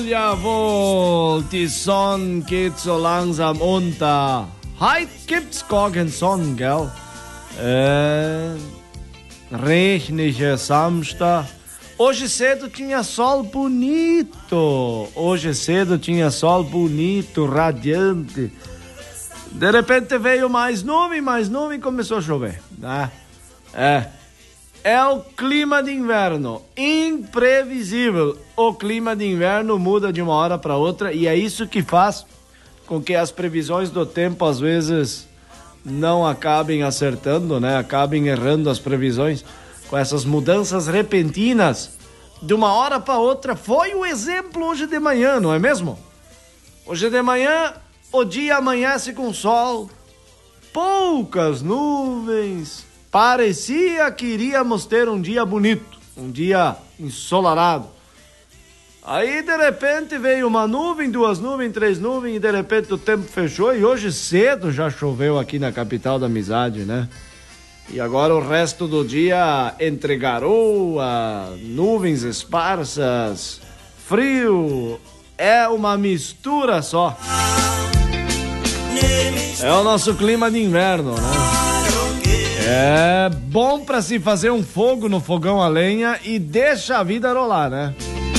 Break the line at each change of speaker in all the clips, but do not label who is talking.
Jawohl, die Sonne geht so langsam unter. Heute gibt's gar keinen Sonne, gell? Regnige Samstag. Hoje cedo tinha sol bonito. Hoje cedo tinha sol bonito, radiante. De repente veio mais nuvem e começou a chover, né? É o clima de inverno, imprevisível. O clima de inverno muda de uma hora para outra e é isso que faz com que as previsões do tempo às vezes não acabem acertando, né? Acabem errando as previsões com essas mudanças repentinas de uma hora para outra. Foi o exemplo hoje de manhã, não é mesmo? Hoje de manhã o dia amanhece com sol, poucas nuvens. Parecia que iríamos ter um dia bonito, um dia ensolarado. Aí, de repente, veio uma nuvem, duas nuvens, três nuvens, e de repente o tempo fechou e hoje cedo já choveu aqui na capital da amizade, né? E agora o resto do dia entre garoa, nuvens esparsas, frio, é uma mistura só. É o nosso clima de inverno, né? É bom pra se fazer um fogo no fogão a lenha e deixa a vida rolar, né?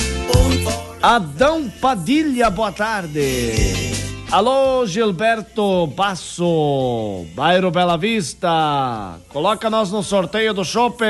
Adão Padilha, boa tarde. Alô, Gilberto Basso, bairro Bela Vista. Coloca nós no sorteio do chopp.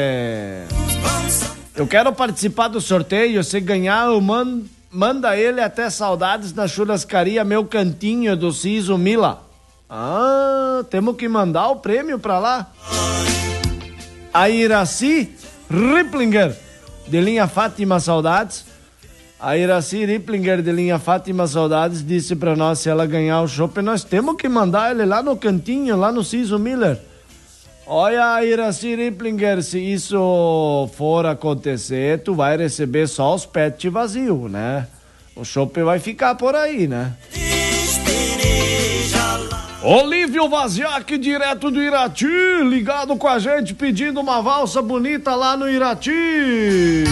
Eu quero participar do sorteio. Se ganhar, eu manda ele até Saudades na churrascaria Meu Cantinho do Ciso Mila. Temos que mandar o prêmio pra lá. A Iraci Riplinger, de linha Fátima Saudades. A Iraci Riplinger, de linha Fátima Saudades, disse pra nós, se ela ganhar o chopp, nós temos que mandar ele lá no cantinho, lá no Ciso Miller. Olha, Iraci Riplinger, se isso for acontecer, tu vai receber só os pets vazios, né? O chopp vai ficar por aí, né? Olívio Vaziac, direto do Irati, ligado com a gente, pedindo uma valsa bonita lá no Irati.